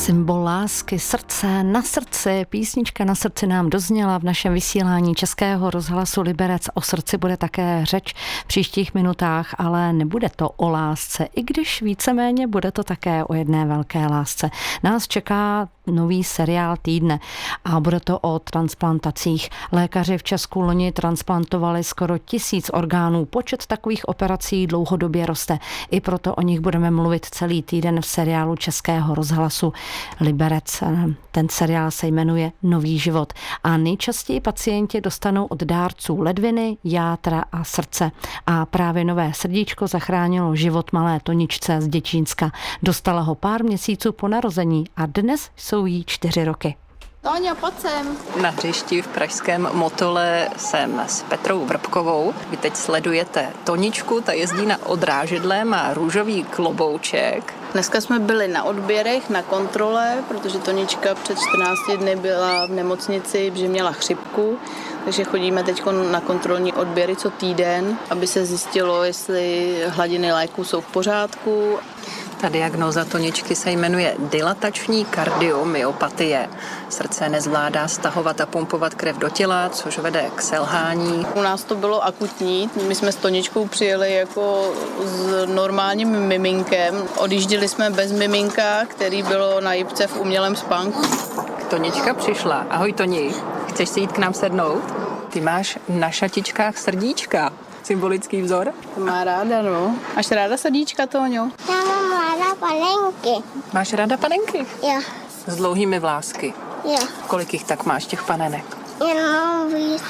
Symbol lásky, srdce na srdci, písnička Na srdci nám dozněla v našem vysílání Českého rozhlasu Liberec. O srdci bude také řeč v příštích minutách, ale nebude to o lásce, i když víceméně bude to také o jedné velké lásce. Nás čeká nový seriál týdne a bude to o transplantacích. Lékaři v Česku loni transplantovali skoro 1000 orgánů. Počet takových operací dlouhodobě roste. I proto o nich budeme mluvit celý týden v seriálu Českého rozhlasu Liberec. Ten seriál se jmenuje Nový život a nejčastěji pacienti dostanou od dárců ledviny, játra a srdce. A právě nové srdíčko zachránilo život malé Toničce z Děčínska. Dostala ho pár měsíců po narození a dnes jsou jí 4 roky. Toňo, pojď sem. Na hřišti v pražském Motole jsem s Petrou Vrbkovou. Vy teď sledujete Toničku, ta jezdí na odrážedle, má růžový klobouček. Dneska jsme byli na odběrech, na kontrole, protože Tonička před 14 dny byla v nemocnici, že měla chřipku, takže chodíme teď na kontrolní odběry co týden, aby se zjistilo, jestli hladiny léků jsou v pořádku. Ta diagnóza Toničky se jmenuje dilatační kardiomyopatie. Srdce nezvládá stahovat a pumpovat krev do těla, což vede k selhání. U nás to bylo akutní. My jsme s Toničkou přijeli jako s normálním miminkem. Odjížděli jsme bez miminka, který bylo na jipce v umělém spánku. Tonička přišla. Ahoj Toni, chceš si jít k nám sednout? Ty máš na šatičkách srdíčka. Symbolický vzor? To má ráda, no. Máš ráda srdíčka, Toňo? Já mám ráda panenky. Máš ráda panenky? Jo. S dlouhými vlásky. Jo. Kolik jich tak máš, těch panenek? Jenom víc.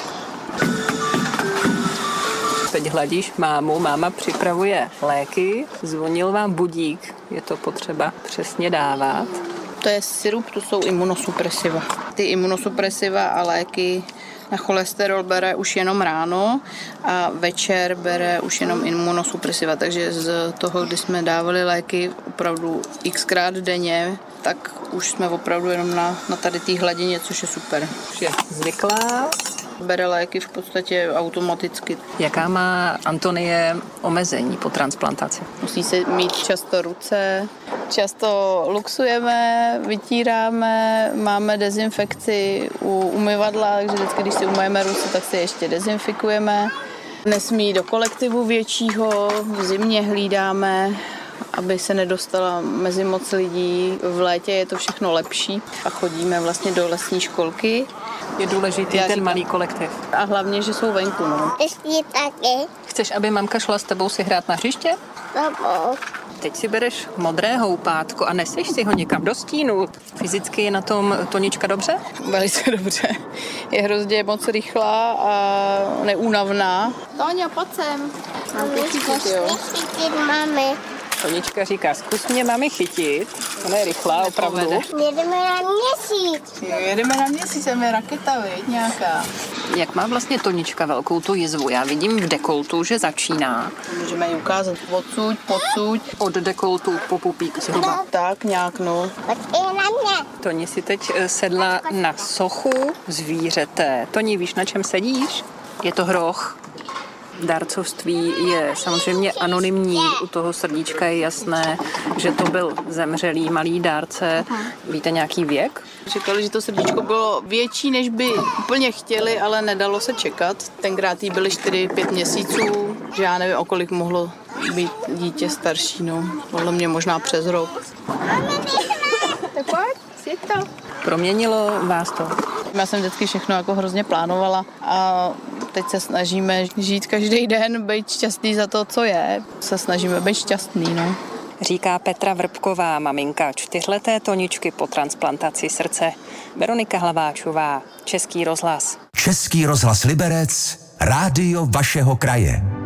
Teď hladíš mámu, máma připravuje léky, zvonil vám budík, je to potřeba přesně dávat. To je sirup, to jsou imunosupresiva. Ty imunosupresiva a léky na cholesterol bere už jenom ráno a večer bere už jenom imunosupresiva. Takže z toho, kdy jsme dávali léky opravdu xkrát denně, tak už jsme opravdu jenom na tady té hladině, což je super. Už je zvyklá. Bere léky v podstatě automaticky. Jaká má Antonie omezení po transplantaci? Musí se mít často ruce, často luxujeme, vytíráme, máme dezinfekci u umyvadla, takže vždycky, když si umyjeme ruce, tak si ještě dezinfikujeme. Nesmí do kolektivu většího, v zimě hlídáme, aby se nedostala mezi moc lidí. V létě je to všechno lepší a chodíme vlastně do lesní školky. Je důležitý ten malý kolektiv. A hlavně, že jsou venku. No. Ty taky? Chceš, aby mamka šla s tebou si hrát na hřiště? Dobou. Teď si bereš modré houpátko a neseš si ho někam do stínu. Fyzicky je na tom Tonička dobře? Velice dobře. Je hrozně moc rychlá a neúnavná. Toňo, pojď sem. Mami. Tonička říká, zkus mě mami chytit. Ona je rychlá, opravdu. Jedeme na měsíc. Jo, jedeme na měsíc, je raketa, viď, nějaká. Jak má vlastně Tonička velkou tu jizvu? Já vidím v dekoltu, že začíná. Můžeme ji ukázat odsud, podsud. Od dekoltu po pupík zhruba. Tak nějak, no. Pojď i na mě. Toni si teď sedla na sochu zvířete. Toni, víš, na čem sedíš? Je to hroch. Dárcovství je samozřejmě anonymní, u toho srdíčka je jasné, že to byl zemřelý malý dárce. Víte nějaký věk? Říkali, že to srdíčko bylo větší, než by úplně chtěli, ale nedalo se čekat. Tenkrát jí byly 4-5 měsíců, že já nevím, o kolik mohlo být dítě starší, no. Podle mě možná přes rok. Tak pojď, si to. Proměnilo vás to? Já jsem vždycky všechno jako hrozně plánovala a teď se snažíme žít každý den, být šťastný za to, co je. Se snažíme být šťastný, no. Říká Petra Vrbková, maminka 4leté Toničky po transplantaci srdce. Veronika Hlaváčová, Český rozhlas. Český rozhlas Liberec, rádio vašeho kraje.